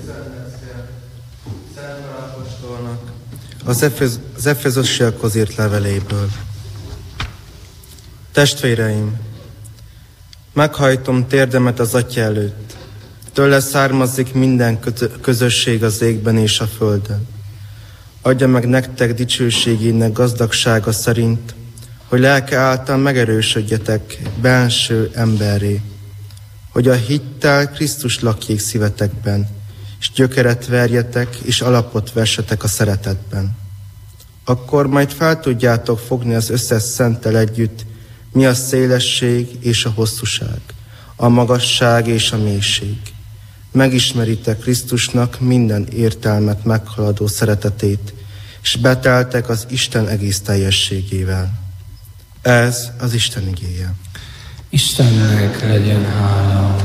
Az Efezosiakhoz írt leveléből. Testvéreim, meghajtom térdemet az Atya előtt. Tőle származik minden közösség az égben és a földön. Adja meg nektek dicsőségének gazdagsága szerint, hogy lelke által megerősödjetek belső emberré, hogy a hittel Krisztus lakjék szívetekben, és gyökeret verjetek, és alapot vessetek a szeretetben. Akkor majd fel tudjátok fogni az összes szenttel együtt, mi a szélesség és a hosszúság, a magasság és a mélység. Megismeritek Krisztusnak minden értelmet meghaladó szeretetét, és beteltek az Isten egész teljességével. Ez az Isten igéje. Istennek legyen hála.